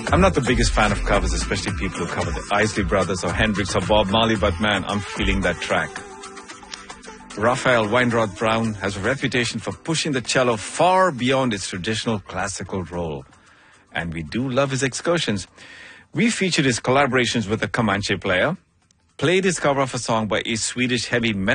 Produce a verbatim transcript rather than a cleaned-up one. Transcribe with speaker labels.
Speaker 1: I'm not the biggest fan of covers, especially people who cover the Isley Brothers or Hendrix or Bob Marley, but man, I'm feeling that track. Raphael Weinrod Brown has a reputation for pushing the cello far beyond its traditional classical role. And we do love his excursions. We featured his collaborations with a Comanche player, played his cover of a song by a Swedish heavy metal